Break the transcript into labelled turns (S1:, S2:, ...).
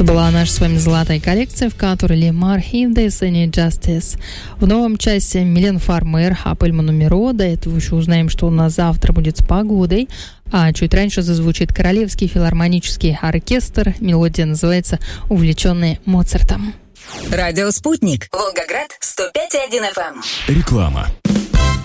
S1: Это была наша с вами золотая коллекция, в которой Лемар Хиндес и Justice. В новом часе Милен Фармер, Апельма Нумеро. До этого еще узнаем, что у нас завтра будет с погодой. А чуть раньше зазвучит Королевский филармонический оркестр. Мелодия называется «Увлеченные Моцартом».
S2: Радио «Спутник». Волгоград, 105,1 FM.
S3: Реклама.